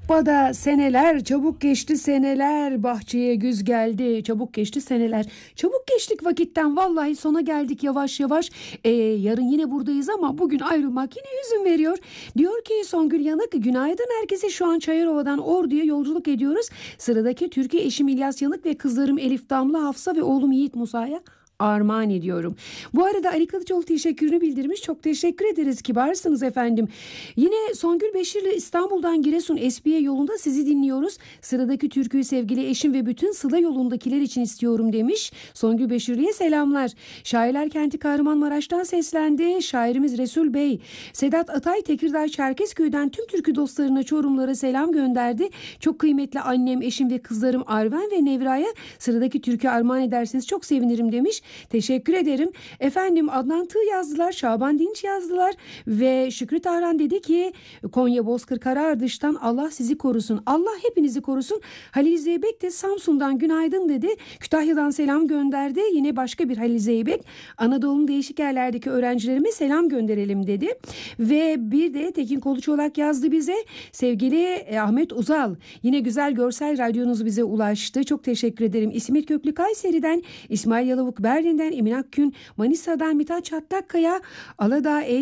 Hoppa'da seneler, çabuk geçti seneler, bahçeye güz geldi, çabuk geçti seneler. Çabuk geçtik vakitten, vallahi sona geldik yavaş yavaş. Yarın yine buradayız ama bugün ayrılmak yine hüzün veriyor. Diyor ki Songül Yanık, günaydın herkese, şu an Çayırova'dan Ordu'ya yolculuk ediyoruz. Sıradaki türkü eşim İlyas Yanık ve kızlarım Elif Damla Hafsa ve oğlum Yiğit Musa'ya armağan ediyorum. Bu arada Ali Kılıçoğlu teşekkürünü bildirmiş. Çok teşekkür ederiz. Kibarsınız efendim. Yine Songül Beşir'le İstanbul'dan Giresun Espiye yolunda sizi dinliyoruz. Sıradaki türküyü sevgili eşim ve bütün Sıla yolundakiler için istiyorum demiş. Songül Beşir'e selamlar. Şairler Kenti Kahramanmaraş'tan seslendi. Şairimiz Resul Bey. Sedat Atay Tekirdağ Çerkezköy'den tüm türkü dostlarına, Çorumlara selam gönderdi. Çok kıymetli annem, eşim ve kızlarım Arven ve Nevra'ya sıradaki türkü armağan ederseniz çok sevinirim demiş. Teşekkür ederim. Efendim Adnan Tığ yazdılar, Şaban Dinç yazdılar ve Şükrü Tahran dedi ki Konya Bozkır Karaardış'tan Allah sizi korusun. Allah hepinizi korusun. Halil Zeybek de Samsun'dan günaydın dedi. Kütahya'dan selam gönderdi. Yine başka bir Halil Zeybek. Anadolu'nun değişik yerlerdeki öğrencilerime selam gönderelim dedi. Ve bir de Tekin Koluçolak yazdı bize. Sevgili Ahmet Uzal, yine güzel görsel radyonuz bize ulaştı. Çok teşekkür ederim. İsmet Köklü Kayseri'den, İsmail Yalavuk Berlin'den, Emin Akgün Manisa'dan, Mithat Çatlakkaya, Aladağ